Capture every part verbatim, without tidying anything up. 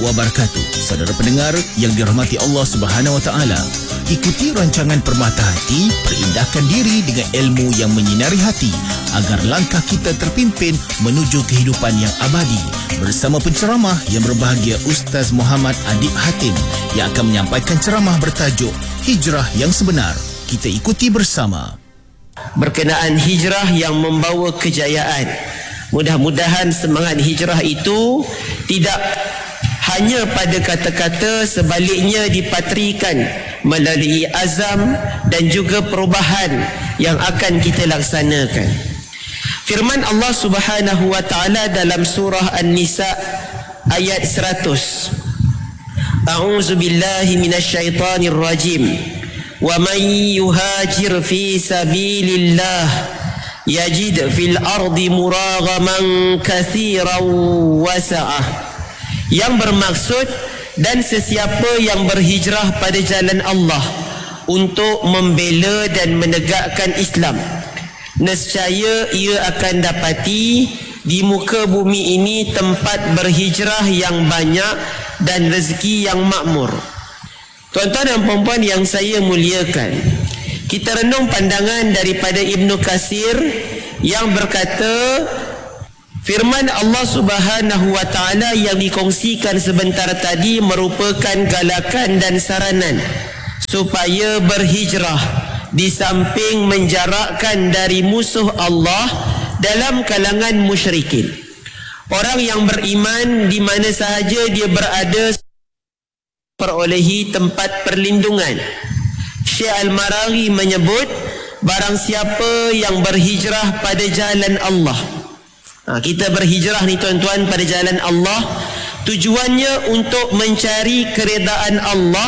wabarakatuh. Saudara pendengar yang dirahmati Allah Subhanahu Wa Taala, ikuti rancangan Permata Hati, perindahkan diri dengan ilmu yang menyinari hati agar langkah kita terpimpin menuju kehidupan yang abadi. Bersama penceramah yang berbahagia Ustaz Muhammad Adib Hatim yang akan menyampaikan ceramah bertajuk Hijrah yang Sebenar. Kita ikuti bersama. Berkenaan hijrah yang membawa kejayaan. Mudah-mudahan semangat hijrah itu tidak hanya pada kata-kata, sebaliknya dipatrikan melalui azam dan juga perubahan yang akan kita laksanakan. Firman Allah Subhanahu wa taala dalam surah An-Nisa ayat seratus. A'udzu billahi minasyaitonir rajim. Wa man yuhajir fi sabilillah yajid fil ardi muraghaman katsiran wasa'ah. Yang bermaksud, dan sesiapa yang berhijrah pada jalan Allah untuk membela dan menegakkan Islam, nescaya ia akan dapati di muka bumi ini tempat berhijrah yang banyak dan rezeki yang makmur. Tuan-tuan dan puan-puan yang saya muliakan, kita renung pandangan daripada Ibnu Katsir yang berkata, firman Allah Subhanahu wa taala yang dikongsikan sebentar tadi merupakan galakan dan saranan supaya berhijrah di samping menjarakkan dari musuh Allah dalam kalangan musyrikin. Orang yang beriman di mana sahaja dia berada perolehi tempat perlindungan. Syekh Al-Maraghi menyebut, barang siapa yang berhijrah pada jalan Allah. Ha, kita berhijrah ni tuan-tuan pada jalan Allah, tujuannya untuk mencari keredaan Allah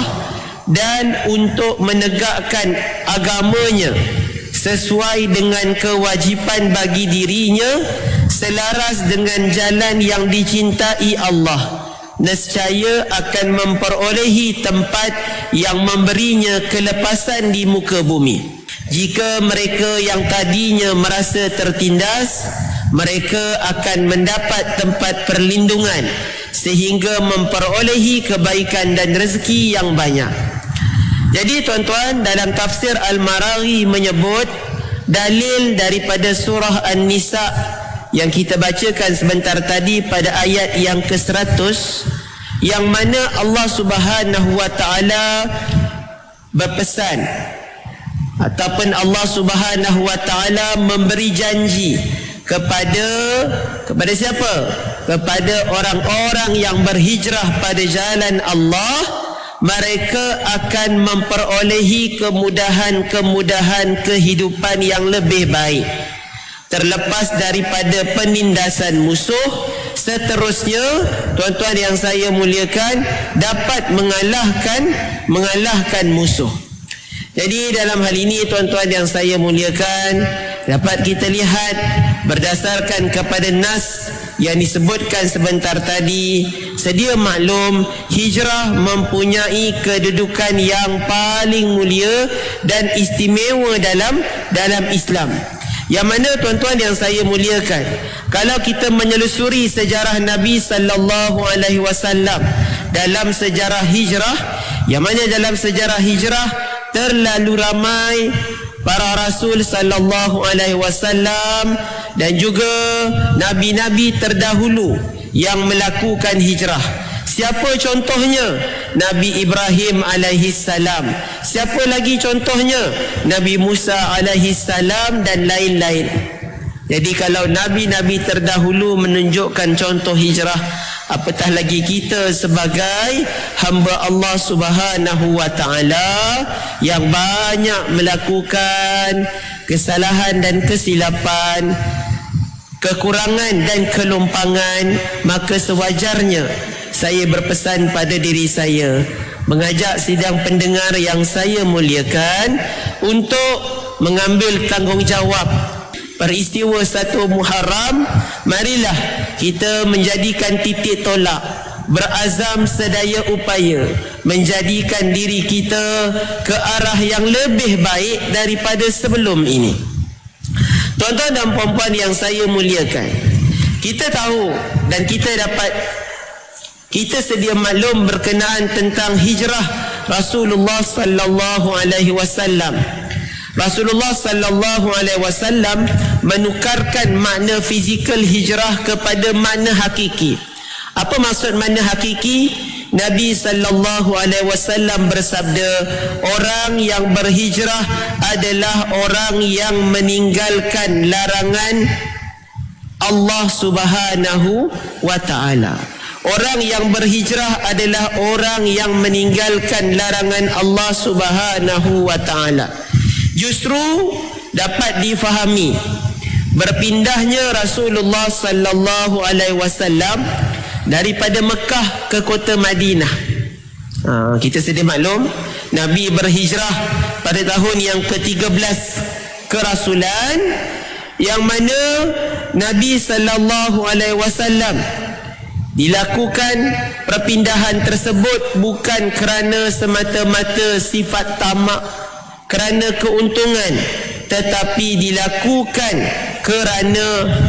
dan untuk menegakkan agamanya sesuai dengan kewajipan bagi dirinya, selaras dengan jalan yang dicintai Allah. Nescaya akan memperolehi tempat yang memberinya kelepasan di muka bumi. Jika mereka yang tadinya merasa tertindas, mereka akan mendapat tempat perlindungan sehingga memperolehi kebaikan dan rezeki yang banyak. Jadi tuan-tuan, dalam tafsir Al-Maraghi menyebut dalil daripada surah An-Nisa yang kita bacakan sebentar tadi pada ayat yang ke seratus, yang mana Allah Subhanahu wa taala berpesan ataupun Allah Subhanahu wa taala memberi janji kepada kepada siapa? Kepada orang-orang yang berhijrah pada jalan Allah, mereka akan memperolehi kemudahan-kemudahan kehidupan yang lebih baik, terlepas daripada penindasan musuh. Seterusnya, tuan-tuan yang saya muliakan, dapat mengalahkan mengalahkan musuh. Jadi dalam hal ini tuan-tuan yang saya muliakan, dapat kita lihat berdasarkan kepada nas yang disebutkan sebentar tadi, sedia maklum hijrah mempunyai kedudukan yang paling mulia dan istimewa dalam dalam Islam. Yang mana tuan-tuan yang saya muliakan, kalau kita menyelusuri sejarah Nabi sallallahu alaihi wasallam dalam sejarah hijrah, yang mana dalam sejarah hijrah terlalu ramai para rasul sallallahu alaihi wasallam dan juga nabi-nabi terdahulu yang melakukan hijrah. Siapa contohnya? Nabi Ibrahim alaihi salam. Siapa lagi contohnya? Nabi Musa alaihi salam dan lain-lain. Jadi kalau nabi-nabi terdahulu menunjukkan contoh hijrah, apatah lagi kita sebagai hamba Allah Subhanahu wa taala yang banyak melakukan kesalahan dan kesilapan, kekurangan dan kelumpangan. Maka sewajarnya saya berpesan pada diri saya, mengajak sidang pendengar yang saya muliakan untuk mengambil tanggungjawab peristiwa satu Muharram. Marilah kita menjadikan titik tolak, berazam sedaya upaya menjadikan diri kita ke arah yang lebih baik daripada sebelum ini. Tuan-tuan dan puan-puan yang saya muliakan, kita tahu dan kita dapat Kita sedia maklum berkenaan tentang hijrah Rasulullah sallallahu alaihi wasallam. Rasulullah sallallahu alaihi wasallam menukarkan makna fizikal hijrah kepada makna hakiki. Apa maksud makna hakiki? Nabi sallallahu alaihi wasallam bersabda, orang yang berhijrah adalah orang yang meninggalkan larangan Allah Subhanahu wa taala. Orang yang berhijrah adalah orang yang meninggalkan larangan Allah Subhanahu wa taala. Justru dapat difahami berpindahnya Rasulullah sallallahu alaihi wasallam daripada Mekah ke kota Madinah. Ha, kita sedia maklum Nabi berhijrah pada tahun yang ke tiga belas kerasulan, yang mana Nabi sallallahu alaihi wasallam dilakukan perpindahan tersebut bukan kerana semata-mata sifat tamak, kerana keuntungan, tetapi dilakukan kerana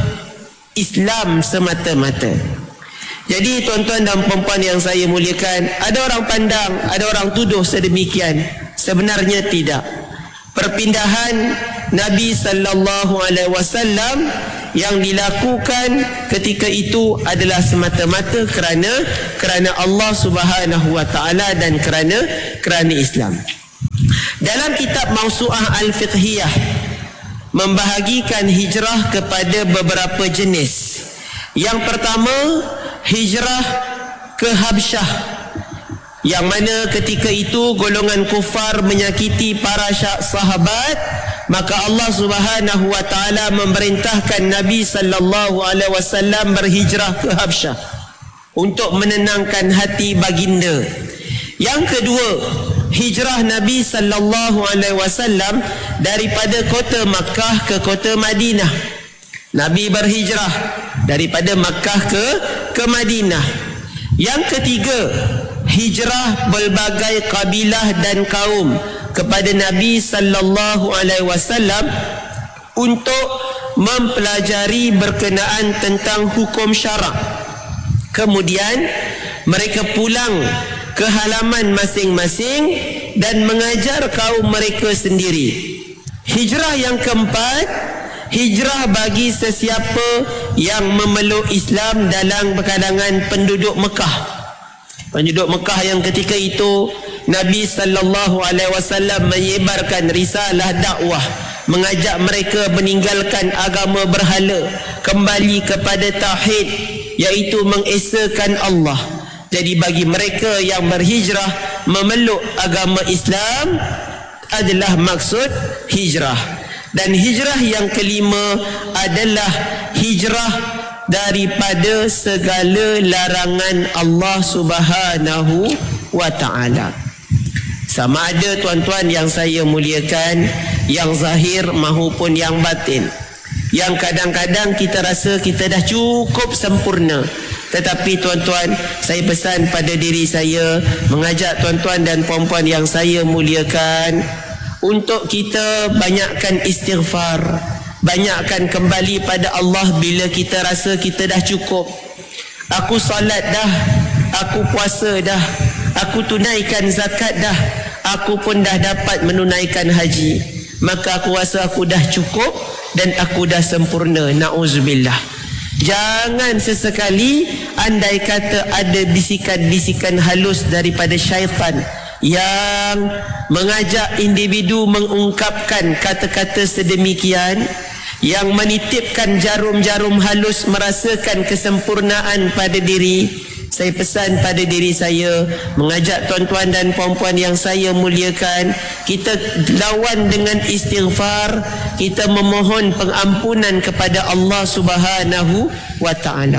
Islam semata-mata. Jadi tuan-tuan dan puan-puan yang saya muliakan, ada orang pandang, ada orang tuduh sedemikian. Sebenarnya tidak. Perpindahan Nabi sallallahu alaihi wasallam yang dilakukan ketika itu adalah semata-mata kerana kerana Allah Subhanahu wa taala dan kerana kerana Islam. Dalam kitab Mawsu'ah Al-Fiqhiyah membahagikan hijrah kepada beberapa jenis. Yang pertama, hijrah ke Habsyah, yang mana ketika itu golongan kufar menyakiti para sahabat, maka Allah Subhanahu wa taala memerintahkan Nabi sallallahu alaihi wasallam berhijrah ke Habsyah untuk menenangkan hati baginda. Yang kedua, hijrah Nabi sallallahu alaihi wasallam daripada kota Makkah ke kota Madinah. Nabi berhijrah daripada Makkah ke ke Madinah. Yang ketiga, hijrah berbagai kabilah dan kaum kepada Nabi sallallahu alaihi wasallam untuk mempelajari berkenaan tentang hukum syarak. Kemudian mereka pulang ke halaman masing-masing dan mengajar kaum mereka sendiri. Hijrah yang keempat, hijrah bagi sesiapa yang memeluk Islam dalam kalangan penduduk Mekah. Penduduk Mekah yang ketika itu Nabi sallallahu alaihi wasallam menyebarkan risalah dakwah, mengajak mereka meninggalkan agama berhala, kembali kepada tauhid, iaitu mengesakan Allah. Jadi bagi mereka yang berhijrah memeluk agama Islam adalah maksud hijrah. Dan hijrah yang kelima adalah hijrah daripada segala larangan Allah Subhanahu wa taala. Sama ada tuan-tuan yang saya muliakan, yang zahir maupun yang batin, yang kadang-kadang kita rasa kita dah cukup sempurna. Tetapi tuan-tuan, saya pesan pada diri saya, mengajak tuan-tuan dan puan-puan yang saya muliakan, untuk kita banyakkan istighfar, banyakkan kembali pada Allah bila kita rasa kita dah cukup. Aku salat dah, aku puasa dah, aku tunaikan zakat dah, aku pun dah dapat menunaikan haji, maka aku rasa aku dah cukup dan aku dah sempurna. Na'udzubillah. Jangan sesekali andai kata ada bisikan-bisikan halus daripada syaitan yang mengajak individu mengungkapkan kata-kata sedemikian, yang menitipkan jarum-jarum halus merasakan kesempurnaan pada diri. Saya pesan pada diri saya, mengajak tuan-tuan dan puan-puan yang saya muliakan, kita lawan dengan istighfar, kita memohon pengampunan kepada Allah Subhanahu wa taala.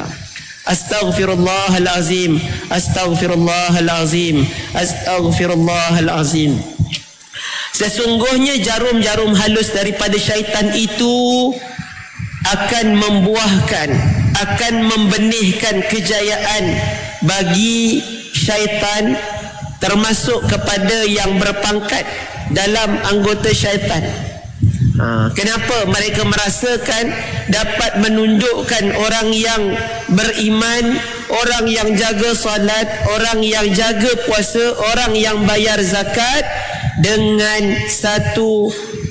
Astaghfirullahalazim, astaghfirullahalazim, astaghfirullahalazim. Sesungguhnya jarum-jarum halus daripada syaitan itu akan membuahkan, akan membenihkan kejayaan bagi syaitan, termasuk kepada yang berpangkat dalam anggota syaitan. Ha, kenapa mereka merasakan dapat menunjukkan orang yang beriman orang yang jaga solat, orang yang jaga puasa, orang yang bayar zakat dengan satu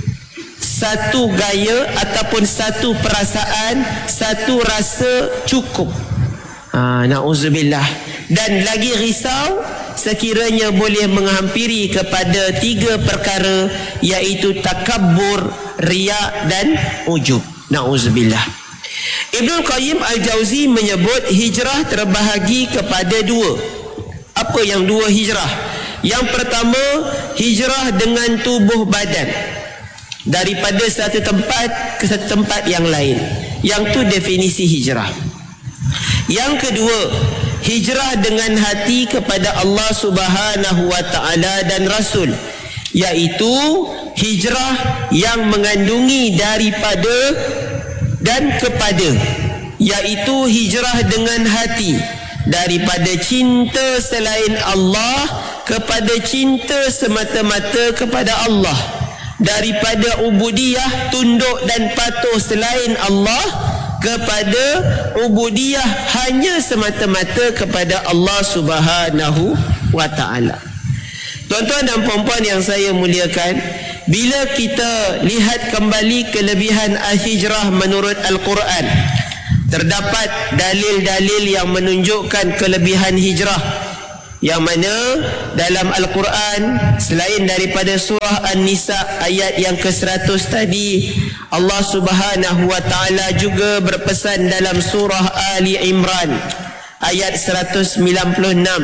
satu gaya ataupun satu perasaan, satu rasa cukup. Ha, na'udzubillah. Dan lagi risau sekiranya boleh menghampiri kepada tiga perkara, iaitu takabbur, riya dan ujub. Na'udzubillah. Ibnul Qayyim Al-Jauzi menyebut hijrah terbahagi kepada dua. Apa yang dua hijrah? Yang pertama, hijrah dengan tubuh badan daripada satu tempat ke satu tempat yang lain. Yang tu definisi hijrah. Yang kedua, hijrah dengan hati kepada Allah Subhanahu wa taala dan Rasul, iaitu hijrah yang mengandungi daripada dan kepada, iaitu hijrah dengan hati daripada cinta selain Allah kepada cinta semata-mata kepada Allah, daripada ubudiyah tunduk dan patuh selain Allah kepada ubudiyah hanya semata-mata kepada Allah Subhanahu wa taala. Tuan-tuan dan puan-puan yang saya muliakan, bila kita lihat kembali kelebihan al-hijrah menurut Al-Quran, terdapat dalil-dalil yang menunjukkan kelebihan hijrah, yang mana dalam Al-Quran selain daripada surah An-Nisa ayat yang ke seratus tadi, Allah Subhanahu wa taala juga berpesan dalam surah Ali Imran ayat seratus sembilan puluh enam.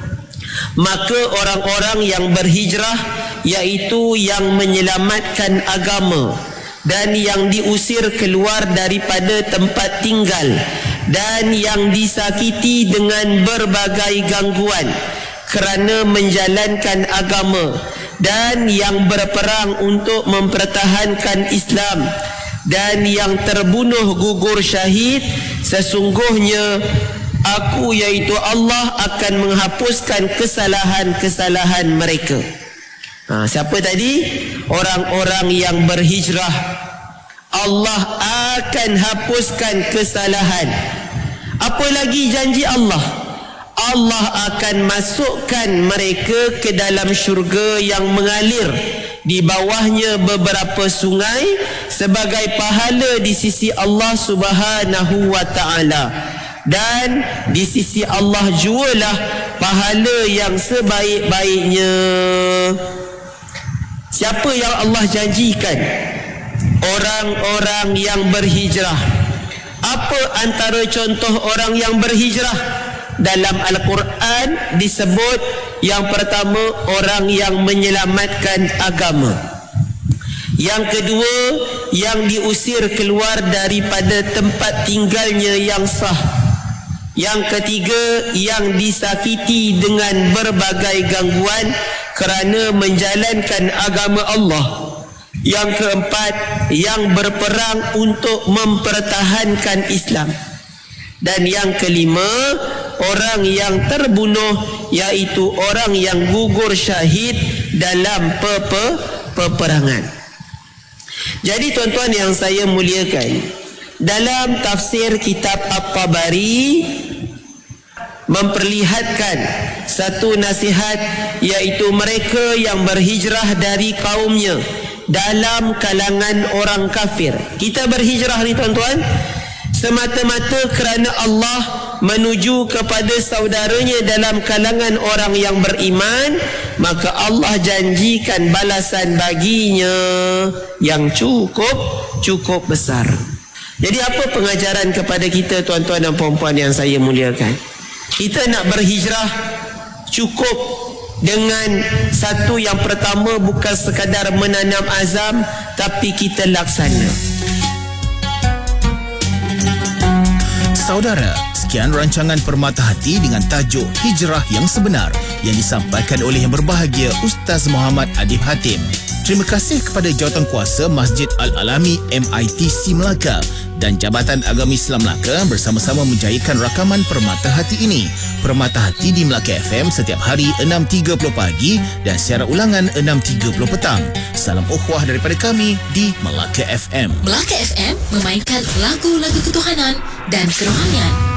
Maka orang-orang yang berhijrah, iaitu yang menyelamatkan agama dan yang diusir keluar daripada tempat tinggal dan yang disakiti dengan berbagai gangguan kerana menjalankan agama dan yang berperang untuk mempertahankan Islam dan yang terbunuh gugur syahid, sesungguhnya aku, iaitu Allah, akan menghapuskan kesalahan-kesalahan mereka. Ha, siapa tadi? Orang-orang yang berhijrah. Allah akan hapuskan kesalahan. Apa lagi janji Allah? Allah akan masukkan mereka ke dalam syurga yang mengalir di bawahnya beberapa sungai sebagai pahala di sisi Allah Subhanahu wa taala. Dan di sisi Allah jualah pahala yang sebaik-baiknya. Siapa yang Allah janjikan? Orang-orang yang berhijrah. Apa antara contoh orang yang berhijrah? Dalam Al-Quran disebut yang pertama, orang yang menyelamatkan agama. Yang kedua, yang diusir keluar daripada tempat tinggalnya yang sah. Yang ketiga, yang disakiti dengan berbagai gangguan kerana menjalankan agama Allah. Yang keempat, yang berperang untuk mempertahankan Islam. Dan yang kelima, orang yang terbunuh, iaitu orang yang gugur syahid dalam pepe, peperangan. Jadi tuan-tuan yang saya muliakan, dalam tafsir kitab At-Tabari memperlihatkan satu nasihat, iaitu mereka yang berhijrah dari kaumnya dalam kalangan orang kafir. Kita berhijrah ni tuan-tuan semata-mata kerana Allah menuju kepada saudaranya dalam kalangan orang yang beriman, maka Allah janjikan balasan baginya yang cukup cukup besar. Jadi apa pengajaran kepada kita tuan-tuan dan puan-puan yang saya muliakan? Kita nak berhijrah cukup dengan satu, yang pertama, bukan sekadar menanam azam, tapi kita laksana. Saudara, sekian rancangan Permata Hati dengan tajuk Hijrah yang Sebenar yang disampaikan oleh yang berbahagia Ustaz Muhammad Adib Hatim. Terima kasih kepada Jawatankuasa Masjid Al-Alami M I T C Melaka dan Jabatan Agama Islam Melaka bersama-sama menjayakan rakaman Permata Hati ini. Permata Hati di Melaka F M setiap hari enam tiga puluh pagi dan siaran ulangan enam tiga puluh petang. Salam ukhuwah daripada kami di Melaka F M. Melaka F M memainkan lagu-lagu ketuhanan dan kerohanian.